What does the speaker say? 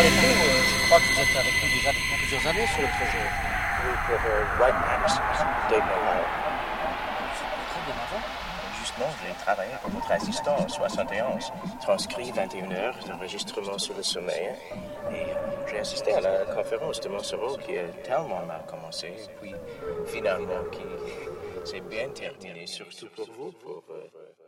avec nous, je crois que vous êtes avec nous déjà depuis plusieurs années sur le projet. Oui, pour Wright Patterson, Dave Mahal. Très bien avant. Justement, j'ai travaillé pour votre assistant en 71. Transcrit 21 heures d'enregistrement sur le sommeil. Et j'ai assisté à la conférence de Monsereau qui a tellement mal commencé. Et puis, finalement, qui s'est bien terminé, surtout pour vous, pour